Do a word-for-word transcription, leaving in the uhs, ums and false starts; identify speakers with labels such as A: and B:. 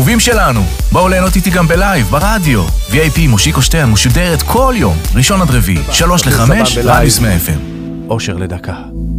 A: אהובים שלנו, בואו ליהנות איתי גם בלייב, ברדיו. וי איי פי מושיקו שטרן משודרת כל יום, ראשון עד רביעי, שלוש לחמש, רדיוס מאה אף אם.
B: אושר לדקה.